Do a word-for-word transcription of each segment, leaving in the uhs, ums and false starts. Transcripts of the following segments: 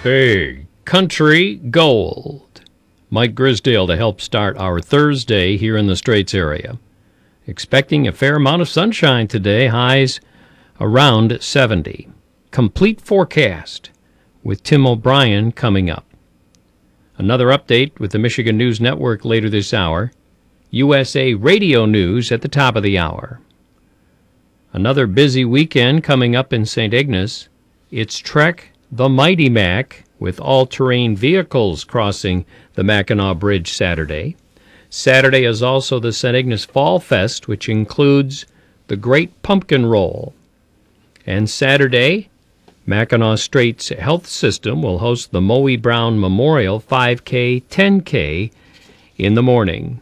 Big Country Gold. Mike Grisdale to help start our Thursday here in the Straits area. Expecting a fair amount of sunshine today, highs around seventy. Complete forecast with Tim O'Brien coming up. Another update with the Michigan News Network later this hour. U S A Radio News at the top of the hour. Another busy weekend coming up in Saint Ignace. It's Trek the Mighty Mac with all-terrain vehicles crossing the Mackinac Bridge Saturday. Saturday is also the Saint Ignace Fall Fest, which includes the Great Pumpkin Roll. And Saturday, Mackinac Straits Health System will host the Moe Brown Memorial five K, ten K in the morning.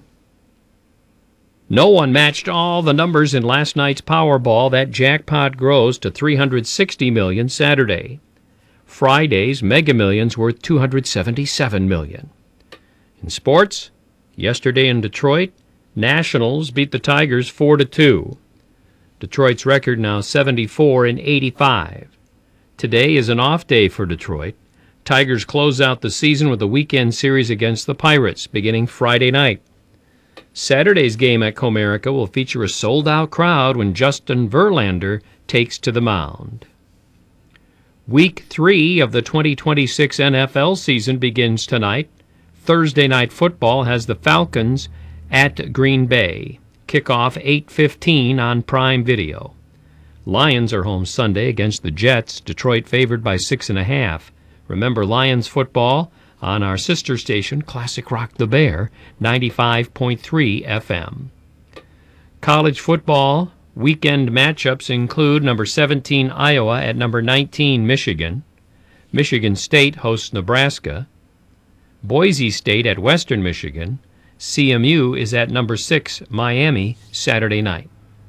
No one matched all the numbers in last night's Powerball. That jackpot grows to three hundred sixty million dollars Saturday. Friday's Mega Millions worth two hundred seventy-seven million dollars. In sports, yesterday in Detroit, Nationals beat the Tigers four to two. Detroit's record now seventy-four and eighty-five. Today is an off day for Detroit. Tigers close out the season with a weekend series against the Pirates beginning Friday night. Saturday's game at Comerica will feature a sold-out crowd when Justin Verlander takes to the mound. Week three of the twenty twenty-six N F L season begins tonight. Thursday Night Football has the Falcons at Green Bay. Kickoff eight fifteen on Prime Video. Lions are home Sunday against the Jets. Detroit favored by six and a half. Remember Lions football on our sister station, Classic Rock the Bear, ninety-five point three F M. College football weekend matchups include number seventeen Iowa at number nineteen Michigan. Michigan State hosts Nebraska. Boise State at Western Michigan. C M U is at number six Miami Saturday night.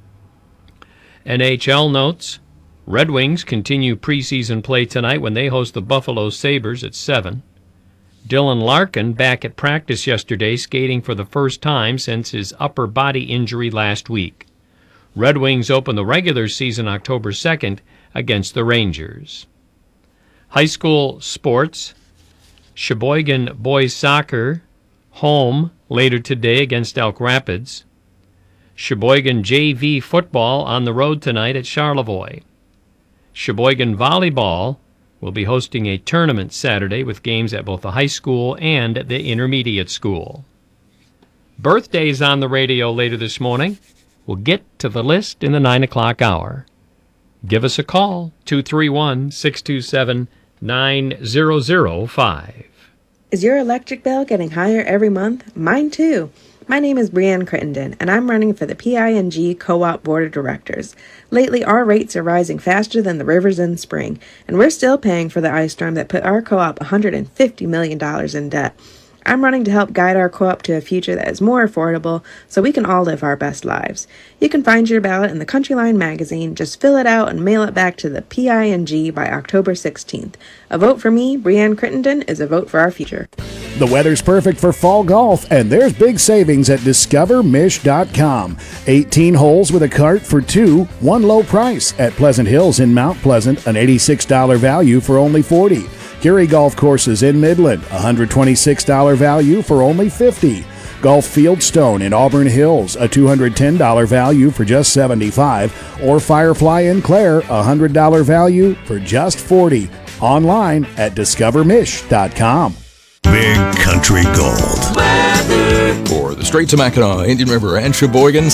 N H L notes. Red Wings continue preseason play tonight when they host the Buffalo Sabres at seven. Dylan Larkin back at practice yesterday, skating for the first time since his upper body injury last week. Red Wings open the regular season October second against the Rangers. High school sports. Sheboygan boys soccer home later today against Elk Rapids. Sheboygan J V football on the road tonight at Charlevoix. Sheboygan volleyball will be hosting a tournament Saturday with games at both the high school and the intermediate school. Birthdays on the radio later this morning. We'll get to the list in the nine o'clock hour. Give us a call, two three one, six two seven, nine zero zero five. Is your electric bill getting higher every month? Mine too. My name is Brianne Crittenden, and I'm running for the P I N G Co-op Board of Directors. Lately, our rates are rising faster than the rivers in spring, and we're still paying for the ice storm that put our co-op one hundred fifty million dollars in debt. I'm running to help guide our co-op to a future that is more affordable so we can all live our best lives. You can find your ballot in the Countryline magazine. Just fill it out and mail it back to the P I N G by October sixteenth. A vote for me, Brianne Crittenden, is a vote for our future. The weather's perfect for fall golf, and there's big savings at discover mish dot com. eighteen holes with a cart for two, one low price at Pleasant Hills in Mount Pleasant, an eighty-six dollars value for only forty dollars. Curie Golf Courses in Midland, one hundred twenty-six dollars value for only fifty dollars. Golf Fieldstone in Auburn Hills, a two hundred ten dollars value for just seventy-five dollars. Or Firefly in Clare, a one hundred dollars value for just forty dollars. Online at discover mish dot com. Big Country Gold. Weather. For the Straits of Mackinac, Indian River, and Sheboygan,